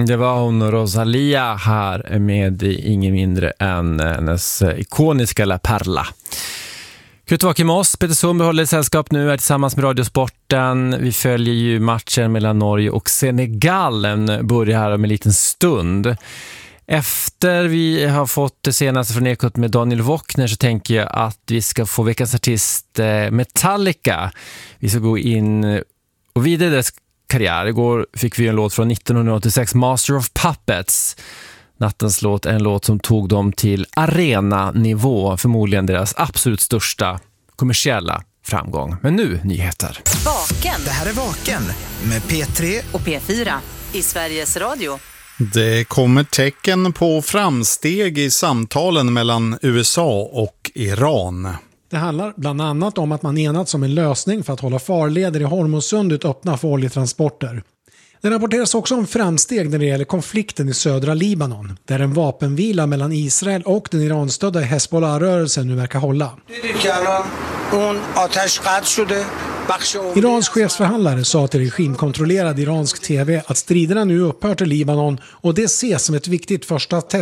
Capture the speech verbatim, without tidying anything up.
Mm, det var hon Rosalia här med ingen mindre än hennes ikoniska La Perla. Kul att vara med oss. Peter Sundberg håller sällskap nu är tillsammans med Radiosporten. Vi följer ju matchen mellan Norge och Senegal. Den börjar här om en liten stund. Efter vi har fått det senaste från Ekot med Daniel Wockner så tänker jag att vi ska få veckans artist Metallica. Vi ska gå in och vidare deras karriär. Igår fick vi en låt från nittonhundraåttiosex, Master of Puppets. Nattens låt är en låt som tog dem till arenanivå, förmodligen deras absolut största kommersiella framgång. Men nu nyheter. Vaken. Det här är Vaken med P tre och P fyra i Sveriges Radio. Det kommer tecken på framsteg i samtalen mellan U S A och Iran. Det handlar bland annat om att man enats om en lösning för att hålla farleder i Hormuzsundet öppna för oljetransporter. Det rapporteras också om framsteg när det gäller konflikten i södra Libanon, där en vapenvila mellan Israel och den iranstödda Hezbollah-rörelsen nu verkar hålla. Irans chefsförhandlare sa till regimkontrollerad iransk tv att striderna nu upphört i Libanon och det ses som ett viktigt första test.